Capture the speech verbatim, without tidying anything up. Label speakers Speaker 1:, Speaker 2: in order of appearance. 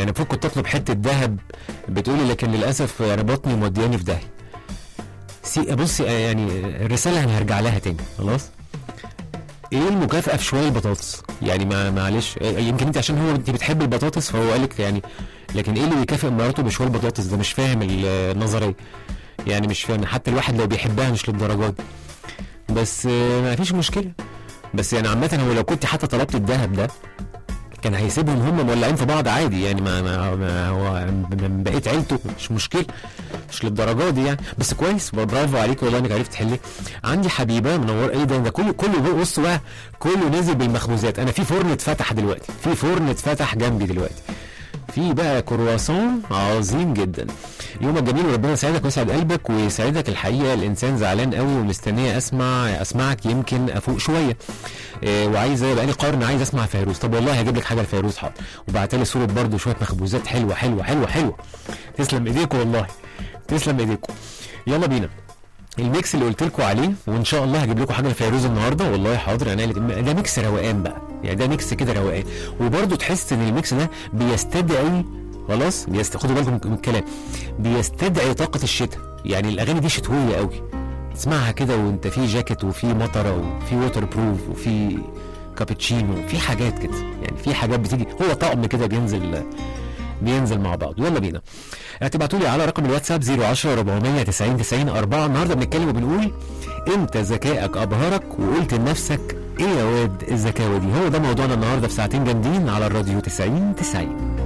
Speaker 1: يعني المفروض كنت اطلب حته ذهب بتقولي، لكن للاسف يعني بطني مودياني في داهيه. سي بصي يعني الرساله انا هرجع لها تاني خلاص. ايه المكافاه في شويه بطاطس؟ يعني ما معلش يمكن انت عشان هو انت بتحب البطاطس فهو قالك يعني، لكن ايه اللي بيكافئ مراته بشويه بطاطس؟ ده مش فاهم النظريه يعني، مش فاهم. حتى الواحد لو بيحبها مش للدرجات دي، بس ما فيش مشكله. بس يعني عامه هو لو كنت حتى طلبت الذهب ده كان هيسيبهم هم مولعين في بعض عادي يعني، ما, ما, ما هو من بقيت عيلته مش مشكله، مش للدرجه دي يعني. بس كويس، برافو عليك والله انك عرفت تحلي. عندي حبيبه منور. ايه ده ده كله كله بص بقى، كله نازل بالمخبوزات. انا في فرن اتفتح دلوقتي، في فرن اتفتح جنبي دلوقتي، في بقى كرواسون عظيم جدا. يومك جميل وربنا يسعدك ويسعد قلبك ويسعدك. الحقيقه الانسان زعلان قوي ومستنيه اسمع اسمعك يمكن افوق شويه، إيه وعايزه بقى لي قرن عايز اسمع فيروز. طب والله هجيب لك حاجه لفيروز حاضر، وبعت لي صوره برده شويه مخبوزات حلوه حلوه حلوه حلوه. تسلم ايديكم والله، تسلم ايديكم. يلا بينا الميكس اللي قلت لكم عليه، وان شاء الله هجيب لكم حاجه لفيروز النهارده والله حاضر. يعني ده ميكس روقان بقى، يعني ده ميكس كده روقان، وبرده تحس ان الميكس ده بيستدعي خلاص بيست... خدوا بالكم من الكلام، بيستدعي طاقه الشتاء. يعني الاغاني دي شتويه قوي، تسمعها كده وانت في جاكيت وفي مطره وفي ووتر بروف وفي كابتشينو، في حاجات كده يعني، في حاجات بتيجي، هو طقم كده بينزل بينزل مع بعض. يلا بينا هتبعتوا لي على رقم الواتساب صفر عشرة أربعمية تسعين تسعين أربعة. النهارده بنتكلم وبنقول امتى ذكائك ابهرك وقلت لنفسك ايه يا واد الذكاوه دي. هو ده موضوعنا النهارده في ساعتين جامدين على الراديو تسعين تسعين.